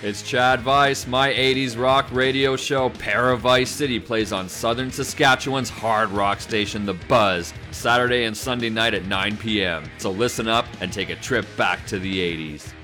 It's Chad Vice. My 80s rock radio show, Paravice City, plays on southern Saskatchewan's hard rock station, The Buzz, Saturday and Sunday night at 9 p.m. So listen up and take a trip back to the 80s.